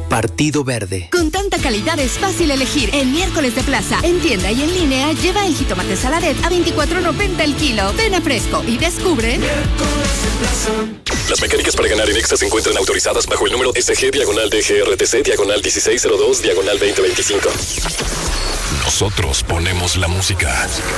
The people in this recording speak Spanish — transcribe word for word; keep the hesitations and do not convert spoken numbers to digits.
Partido Verde. Con tanta calidad es fácil elegir. En miércoles de plaza, en tienda y en línea, lleva el jitomate saladet a veinticuatro noventa el kilo. Ven a Fresco y descubre. Las mecánicas para ganar en Extra se encuentran autorizadas bajo el número S G diagonal D G R T C diagonal dieciséis cero dos diagonal veinte veinticinco. Nosotros ponemos la música.